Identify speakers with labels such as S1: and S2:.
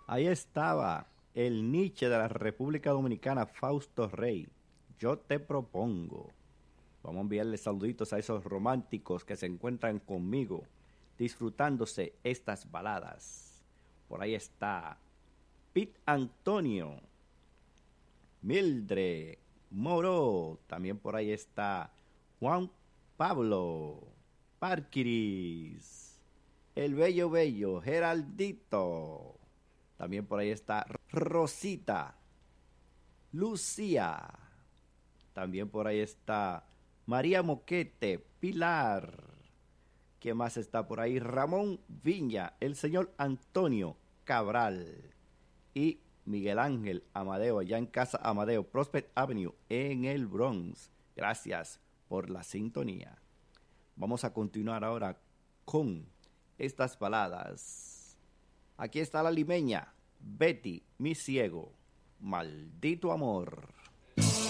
S1: Ahí estaba el Nietzsche de la República Dominicana, Fausto Rey. Yo te propongo. Vamos a enviarle saluditos a esos románticos que se encuentran conmigo, disfrutándose estas baladas. Por ahí está Pete Antonio, Mildred, Moro. También por ahí está Juan Pablo, Parquiris, el bello bello, Geraldito. También por ahí está Rosita, Lucía. También por ahí está María Moquete, Pilar. ¿Quién más está por ahí? Ramón Viña, el señor Antonio Cabral y Miguel Ángel Amadeo, allá en Casa Amadeo, Prospect Avenue, en el Bronx. Gracias por la sintonía. Vamos a continuar ahora con estas baladas. Aquí está la limeña, Betty, mi ciego, maldito amor.